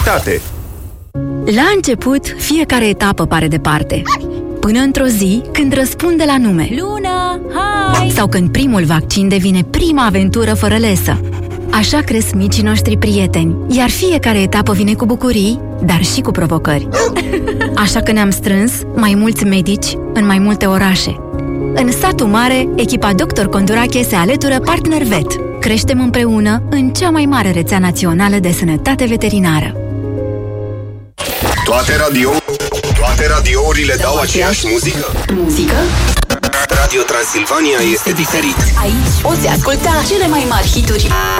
sănătate. La început, fiecare etapă pare departe. Până într-o zi, când răspunde la nume. Luna, hai! Sau când primul vaccin devine prima aventură fără lesă. Așa cresc micii noștri prieteni, iar fiecare etapă vine cu bucurii, dar și cu provocări. Așa că ne-am strâns mai mulți medici în mai multe orașe. În satul mare, echipa Dr. Condurache se alătură Partner Vet. Creștem împreună în cea mai mare rețea națională de sănătate veterinară. Toate radiourile dau aceeași muzică? Muzică? Radio Transilvania este diferit. Aici poți asculta cele mai mari hituri.